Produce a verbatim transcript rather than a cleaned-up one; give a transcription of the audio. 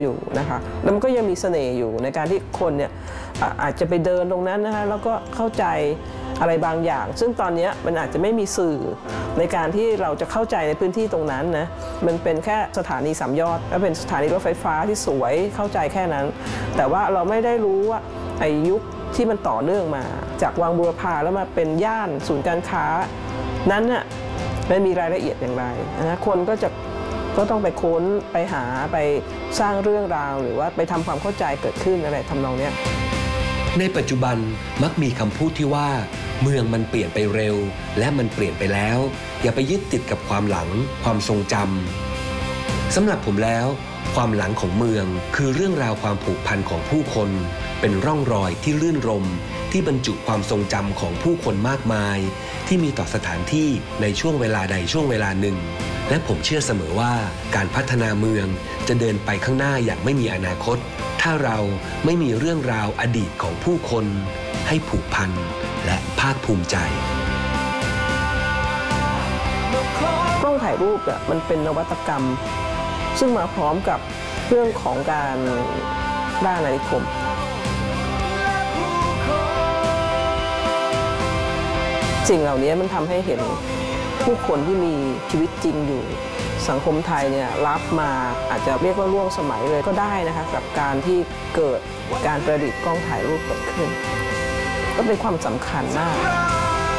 อยู่นะคะแล้วมันก็ยังมีเสน่ห์อยู่ในการที่คนเนี่ยอาจจะไปเดินตรงนั้นนะคะแล้วก็เข้าใจอะไรบางอย่างซึ่งตอนนี้มันอาจจะไม่มีสื่อในการที่เราจะเข้าใจในพื้นที่ตรงนั้นนะมันเป็นแค่สถานีสามยอดและเป็นสถานีรถไฟฟ้าที่สวยเข้าใจแค่นั้นแต่ว่าเราไม่ได้รู้ว่าไอ้ยุคที่มันต่อเนื่องมาจากวังบูรพาแล้วมาเป็นย่านศูนย์การค้านั้นน่ะมันมีรายละเอียดอย่างไรนะคนก็จะก็ต้องไปค้นไปหาไปสร้างเรื่องราวหรือว่าไปทำความเข้าใจเกิดขึ้นอะไรทำนองนี้ในปัจจุบันมักมีคำพูดที่ว่าเมืองมันเปลี่ยนไปเร็วและมันเปลี่ยนไปแล้วอย่าไปยึดติดกับความหลังความทรงจำสำหรับผมแล้วความหลังของเมืองคือเรื่องราวความผูกพันของผู้คนเป็นร่องรอยที่ลื่นรมที่บรรจุความทรงจำของผู้คนมากมายที่มีต่อสถานที่ในช่วงเวลาใดช่วงเวลาหนึ่งและผมเชื่อเสมอว่าการพัฒนาเมืองจะเดินไปข้างหน้าอย่างไม่มีอนาคตถ้าเราไม่มีเรื่องราวอดีตของผู้คนให้ผูกพันและภาคภูมิใจกล้องถ่ายรูปอ่ะมันเป็นนวัตกรรมซึ่งมาพร้อมกับเรื่องของการล่าอาณานิคมสิ่งเหล่านี้มันทำให้เห็นผู้คนที่มีชีวิตจริงอยู่สังคมไทยเนี่ยรับมาอาจจะเรียกว่าล่วงสมัยเลยก็ได้นะคะกับการที่เกิดการประดิษฐ์กล้องถ่ายรูปเกิดขึ้นก็เป็นความสำคัญมาก